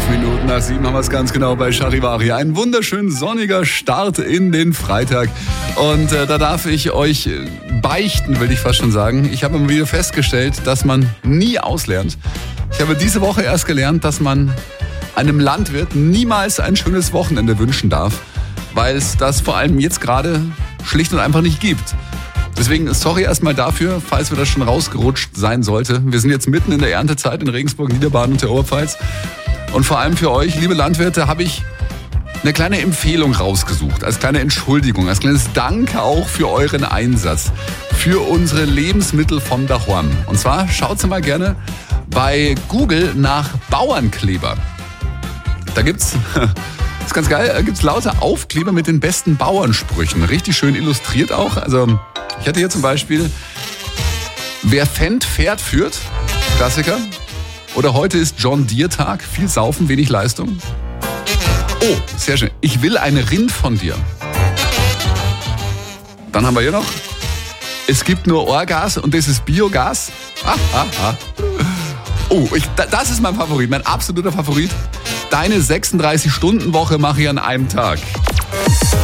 5:05 haben wir es ganz genau bei Charivari. Ein wunderschön sonniger Start in den Freitag. Und da darf ich euch beichten, will ich fast schon sagen. Ich habe immer wieder festgestellt, dass man nie auslernt. Ich habe diese Woche erst gelernt, dass man einem Landwirt niemals ein schönes Wochenende wünschen darf, weil es das vor allem jetzt gerade schlicht und einfach nicht gibt. Deswegen sorry erstmal dafür, falls wir das schon rausgerutscht sein sollte. Wir sind jetzt mitten in der Erntezeit in Regensburg, Niederbaden und der Oberpfalz. Und vor allem für euch, liebe Landwirte, habe ich eine kleine Empfehlung rausgesucht. Als kleine Entschuldigung, als kleines Dank auch für euren Einsatz. Für unsere Lebensmittel von daheim. Und zwar schaut mal gerne bei Google nach Bauernkleber. Da gibt's... Das ist ganz geil, da gibt es lauter Aufkleber mit den besten Bauernsprüchen. Richtig schön illustriert auch. Also ich hatte hier zum Beispiel, wer fährt, führt. Klassiker. Oder heute ist John Deere Tag. Viel Saufen, wenig Leistung. Oh, sehr schön. Ich will eine Rind von dir. Dann haben wir hier noch, es gibt nur Orgas und das ist Biogas. Oh, das ist mein Favorit, mein absoluter Favorit. Deine 36-Stunden-Woche mache ich an einem Tag.